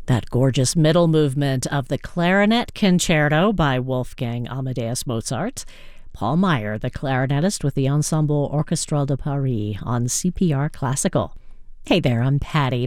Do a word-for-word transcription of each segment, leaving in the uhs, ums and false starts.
That gorgeous middle movement of the Clarinet Concerto by Wolfgang Amadeus Mozart. Paul Meyer, the clarinetist with the Ensemble Orchestral de Paris on C P R Classical. Hey there, I'm Patty.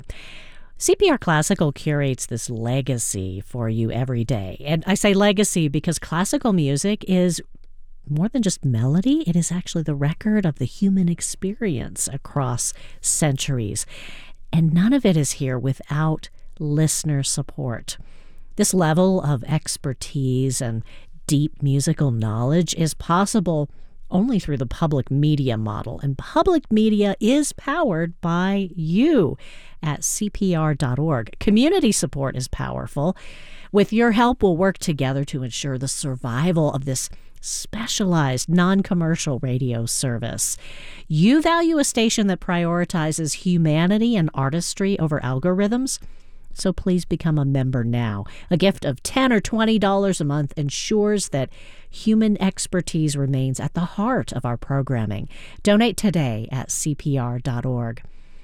C P R Classical curates this legacy for you every day. And I say legacy because classical music is more than just melody. It is actually the record of the human experience across centuries. And none of it is here without listener support. This level of expertise and deep musical knowledge is possible only through the public media model, and public media is powered by you at C P R dot org. Community support is powerful. With your help, we'll work together to ensure the survival of this specialized, non-commercial radio service. You value a station that prioritizes humanity and artistry over algorithms? So please become a member now. A gift of ten dollars or twenty dollars a month ensures that human expertise remains at the heart of our programming. Donate today at C P R dot org.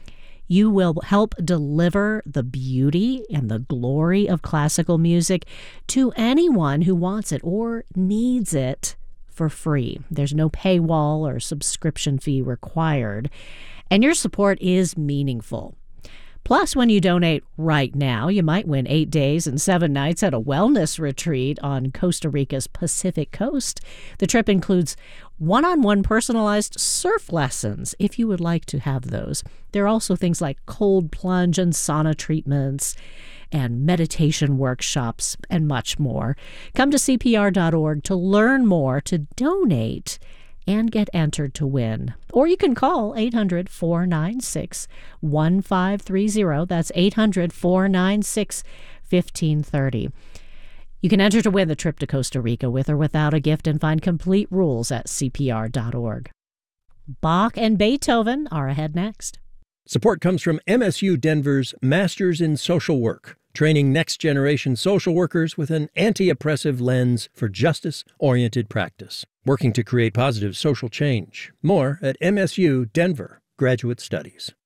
You will help deliver the beauty and the glory of classical music to anyone who wants it or needs it for free. There's no paywall or subscription fee required, and your support is meaningful. Plus, when you donate right now, you might win eight days and seven nights at a wellness retreat on Costa Rica's Pacific coast. The trip includes one-on-one personalized surf lessons, if you would like to have those. There are also things like cold plunge and sauna treatments and meditation workshops and much more. Come to C P R dot org to learn more, to donate, and get entered to win. Or you can call eight hundred, four nine six, one five three zero. That's eight hundred, four nine six, one five three zero. You can enter to win the trip to Costa Rica with or without a gift and find complete rules at C P R dot org. Bach and Beethoven are ahead next. Support comes from M S U Denver's Masters in Social Work, training next-generation social workers with an anti-oppressive lens for justice-oriented practice, working to create positive social change. More at M S U Denver Graduate Studies.